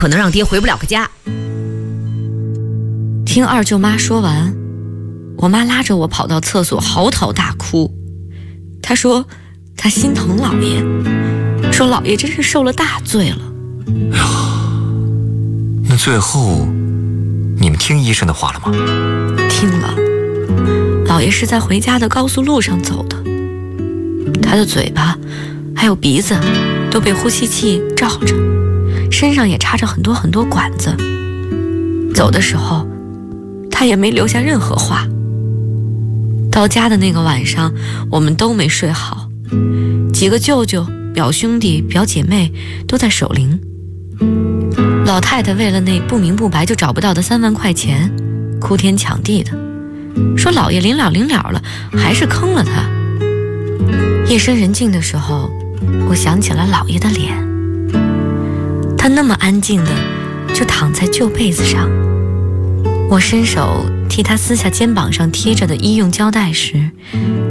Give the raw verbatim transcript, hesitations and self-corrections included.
可能让爹回不了个家。 听二舅妈说完，我妈拉着我跑到厕所嚎啕大哭。她说她心疼老爷，说老爷真是受了大罪了。 哎呀，那最后你们听医生的话了吗？ 听了，老爷是在回家的高速路上走的，他的嘴巴还有鼻子都被呼吸器罩着，身上也插着很多很多管子。走的时候他也没留下任何话。到家的那个晚上我们都没睡好，几个舅舅、表兄弟、表姐妹都在守灵。老太太为了那不明不白就找不到的三万块钱哭天抢地的，说老爷临了临了了还是坑了他。夜深人静的时候，我想起了老爷的脸，他那么安静的就躺在旧被子上。我伸手替他撕下肩膀上贴着的医用胶带时，